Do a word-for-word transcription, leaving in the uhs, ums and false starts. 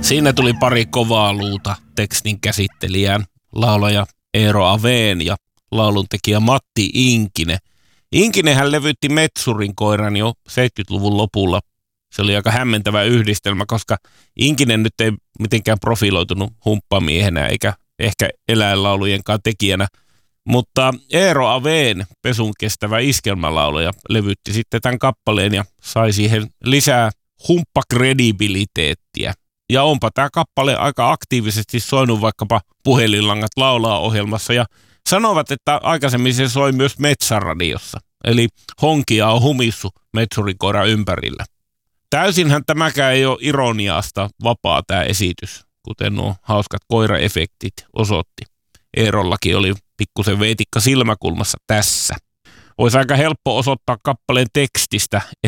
Siinä tuli pari kovaa luuta tekstin käsittelijään, laulaja Eero Aveen ja lauluntekijä Matti Inkinen. Inkinenhän levytti Metsurin koiran jo seitsemänkymmentäluvun lopulla. Se oli aika hämmentävä yhdistelmä, koska Inkinen nyt ei mitenkään profiloitunut humppamiehenä eikä ehkä eläinlaulujenkaan tekijänä. Mutta Eero Aveen pesun kestävä iskelmälaulaja levytti sitten tämän kappaleen ja sai siihen lisää humppakredibiliteettiä. Ja onpa tämä kappale aika aktiivisesti soinut vaikkapa Puhelinlangat laulaa -ohjelmassa ja sanovat, että aikaisemmin se soi myös Metsäradiossa. Eli honkia on humissu metsurikoiran ympärillä. Täysinhän tämäkään ei ole ironiasta vapaa tämä esitys, kuten nuo hauskat koiraefektit osoitti. Eerollakin oli pikkusen veitikka silmäkulmassa tässä. Olisi aika helppo osoittaa kappaleen tekstistä